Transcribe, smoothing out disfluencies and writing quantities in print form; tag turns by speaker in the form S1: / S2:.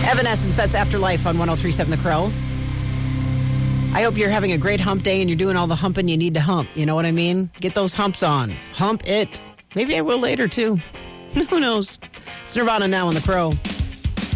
S1: Evanescence, that's Afterlife on 103.7 The Crow. I hope you're having a great hump day and you're doing all the humping you need to hump. You know what I mean? Get those humps on. Hump it. Maybe I will later, too. Who knows? It's Nirvana now on The Crow.